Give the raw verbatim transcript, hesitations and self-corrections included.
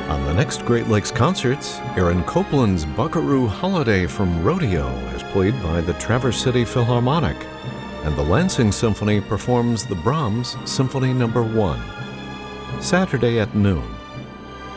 On the next Great Lakes Concerts, Aaron Copland's Buckaroo Holiday from Rodeo is played by the Traverse City Philharmonic, and the Lansing Symphony performs the Brahms Symphony Number One. Saturday at noon,